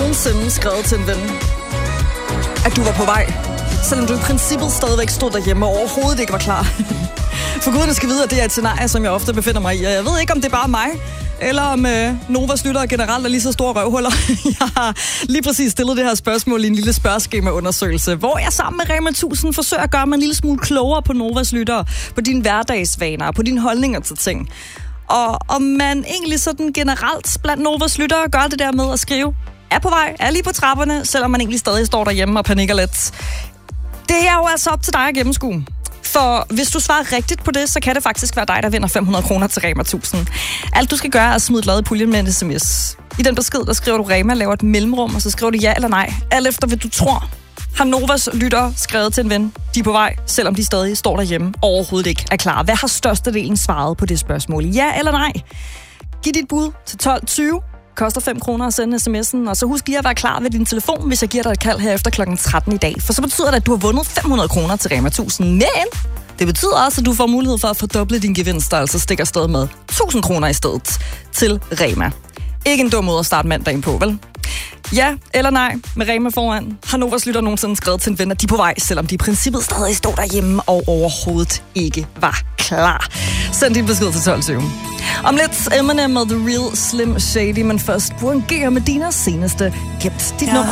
nogensinde skrevet til en ven, at du var på vej, selvom du i princippet stadigvæk stod derhjemme og overhovedet ikke var klar? For guderne skal vide, at det er et scenarie, som jeg ofte befinder mig i. Jeg ved ikke, om det er bare mig, eller om Novas lyttere generelt er lige så store røvhuller. Jeg har lige præcis stillet det her spørgsmål i en lille spørgeskemaundersøgelse, hvor jeg sammen med Rema 1000 forsøger at gøre mig en lille smule klogere på Novas lyttere, på dine hverdagsvaner, på dine holdninger til ting. Og om man egentlig sådan generelt blandt Novas lyttere gør det der med at skrive, er på vej, er lige på trapperne, selvom man egentlig stadig står derhjemme og panikker lidt. Det er jo altså op til dig at gennemskue. For hvis du svarer rigtigt på det, så kan det faktisk være dig, der vinder 500 kroner til Rema 1000. Alt du skal gøre er at smide et lod i puljen med en sms. I den besked, der skriver du Rema, laver et mellemrum, og så skriver du ja eller nej. Alt efter, hvad du tror, har Novas lytter skrevet til en ven. De er på vej, selvom de stadig står derhjemme og overhovedet ikke er klar. Hvad har størstedelen svaret på det spørgsmål? Ja eller nej? Giv dit bud til 12.20. Koster 5 kroner at sende sms'en, og så husk lige at være klar ved din telefon, hvis jeg giver dig et kald her efter klokken 13 i dag. For så betyder det, at du har vundet 500 kroner til Rema 1000. Men det betyder også, at du får mulighed for at fordoble din gevinst, der altså stikker afsted med 1000 kroner i stedet til Rema. Ikke en dum måde at starte mandagen på, vel? Ja eller nej, med Rema foran, har Novas lytter nogensinde skrevet til en ven, at de er på vej, selvom de i princippet stadig stod derhjemme og overhovedet ikke var klar. Send din besked til 12.20. Om lidt Eminem og The Real Slim Shady, men først Buangere med Dinas seneste Gemt dit nummer.